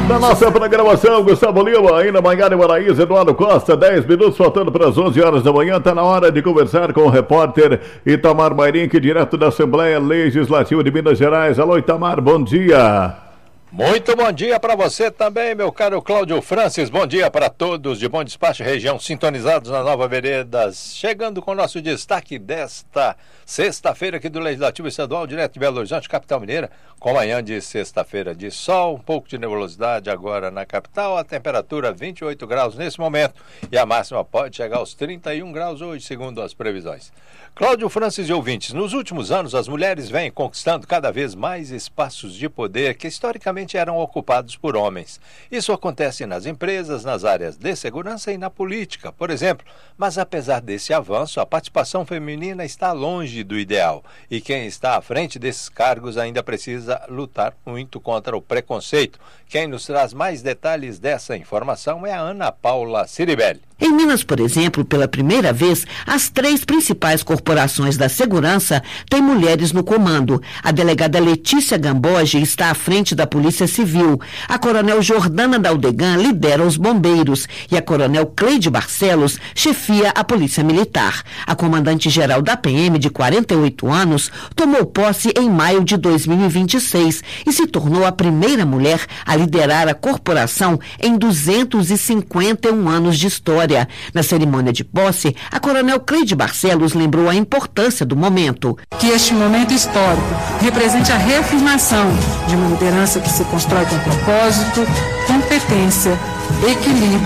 Na nossa programação, Gustavo Lima, ainda Maiara e Maraíza, Eduardo Costa, 10 minutos faltando para as 11 horas da manhã. Está na hora de conversar com o repórter Itamar Mairink, direto da Assembleia Legislativa de Minas Gerais. Alô, Itamar, bom dia. Muito bom dia para você também, meu caro Cláudio Francis. Bom dia para todos de Bom Despacho Região, sintonizados na Nova Veredas. Chegando com o nosso destaque desta sexta-feira aqui do Legislativo Estadual, direto de Belo Horizonte, capital mineira, com manhã de sexta-feira de sol, um pouco de nebulosidade agora na capital, a temperatura 28 graus nesse momento e a máxima pode chegar aos 31 graus hoje, segundo as previsões. Cláudio Francis e ouvintes, nos últimos anos as mulheres vêm conquistando cada vez mais espaços de poder que historicamente eram ocupados por homens. Isso acontece nas empresas, nas áreas de segurança e na política, por exemplo. Mas apesar desse avanço, a participação feminina está longe do ideal. E quem está à frente desses cargos ainda precisa lutar muito contra o preconceito. Quem nos traz mais detalhes dessa informação é a Ana Paula Ciribelli. Em Minas, por exemplo, pela primeira vez, as 3 principais corporações da segurança têm mulheres no comando. A delegada Letícia Gamboge está à frente da Polícia Civil. A coronel Jordana Daldegan lidera os bombeiros. E a coronel Cleide Barcelos chefia a Polícia Militar. A comandante-geral da PM, de 48 anos, tomou posse em maio de 2026 e se tornou a primeira mulher a liderar a corporação em 251 anos de história. Na cerimônia de posse, a coronel Cleide Barcelos lembrou a importância do momento. Que este momento histórico represente a reafirmação de uma liderança que se constrói com propósito, competência, equilíbrio